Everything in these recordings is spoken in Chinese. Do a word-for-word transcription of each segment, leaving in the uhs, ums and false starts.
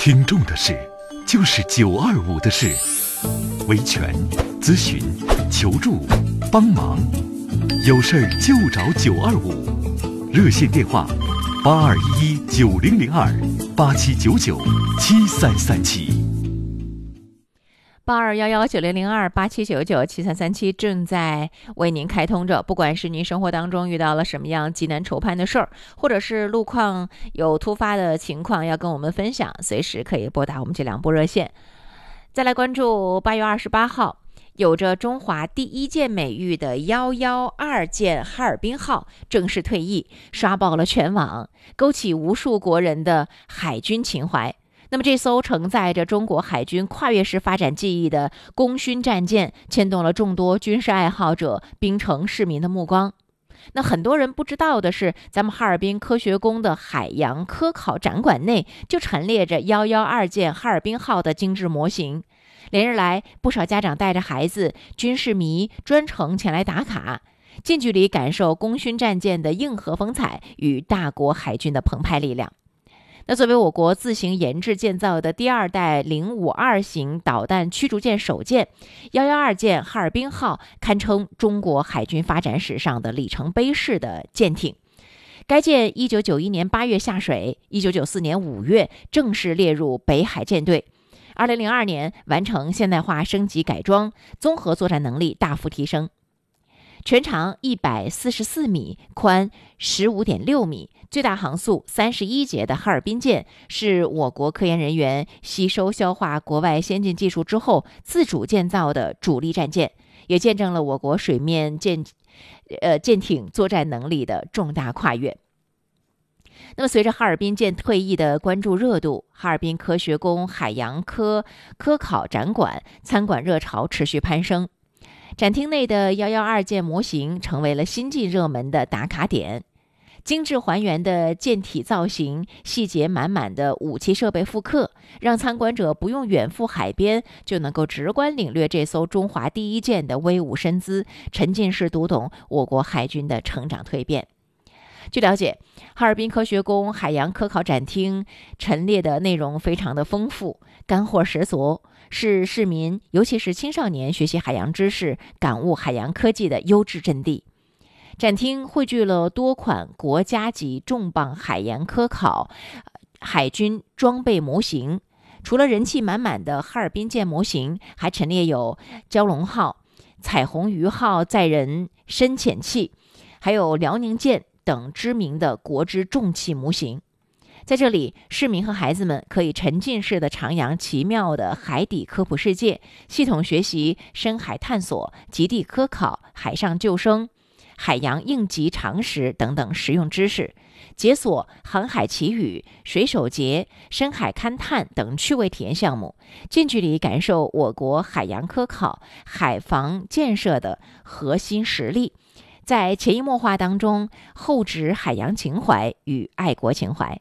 听重的事，就是九二五的事。维权、咨询、求助、帮忙，有事儿就找九二五。热线电话：八二一一九零零二八七九九七三三七。 八二幺幺九零零二八七九九七三三七正在为您开通着。不管是您生活当中遇到了什么样急难愁盼的事儿，或者是路况有突发的情况要跟我们分享，随时可以拨打我们这两部热线。再来关注八月二十八号，有着中华第一舰美誉的幺幺二舰哈尔滨号正式退役，刷爆了全网，勾起无数国人的海军情怀。那么这艘承载着中国海军跨越式发展记忆的功勋战舰，牵动了众多军事爱好者、滨城市民的目光。那很多人不知道的是，咱们哈尔滨科学宫的海洋科考展馆内就陈列着幺幺二舰哈尔滨号的精致模型。连日来，不少家长带着孩子、军事迷专程前来打卡，近距离感受功勋战舰的硬核风采与大国海军的澎湃力量。那作为我国自行研制建造的第二代零五二型导弹驱逐舰首舰，幺幺二舰哈尔滨号堪称中国海军发展史上的里程碑式的舰艇。该舰一九九一年八月下水，一九九四年五月正式列入北海舰队。二零零二年完成现代化升级改装，综合作战能力大幅提升。全长一百四十四米，宽十五点六米，最大航速三十一节的哈尔滨舰，是我国科研人员吸收消化国外先进技术之后自主建造的主力战舰，也见证了我国水面舰呃舰艇作战能力的重大跨越。那么随着哈尔滨舰退役的关注热度，哈尔滨科学宫海洋科科考展馆参馆热潮持续攀升。展厅内的幺幺二舰模型成为了新晋热门的打卡点，精致还原的舰体造型、细节满满的武器设备复刻，让参观者不用远赴海边就能够直观领略这艘中华第一舰的威武身姿，沉浸式读懂我国海军的成长蜕变。据了解，哈尔滨科学宫海洋科考展厅陈列的内容非常的丰富，干货十足，是市民尤其是青少年学习海洋知识、感悟海洋科技的优质阵地。展厅汇聚了多款国家级重磅海洋科考海军装备模型，除了人气满满的哈尔滨舰模型，还陈列有蛟龙号、彩虹鱼号载人深潜器，还有辽宁舰等知名的国之重器模型。在这里，市民和孩子们可以沉浸式的徜徉奇妙的海底科普世界，系统学习深海探索、极地科考、海上救生、海洋应急常识等等实用知识，解锁航海奇遇、水手节、深海勘探等趣味体验项目，近距离感受我国海洋科考、海防建设的核心实力，在潜移默化当中厚植海洋情怀与爱国情怀。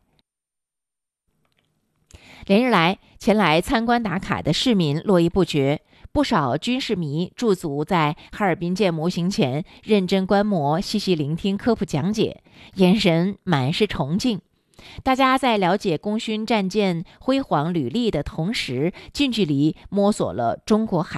连日来，前来参观打卡的市民络绎不绝，不少军事迷驻足在哈尔滨舰模型前，认真观摩，细细聆听科普讲解，眼神满是崇敬。大家在了解功勋战舰辉煌履历的同时，近距离摸索了中国海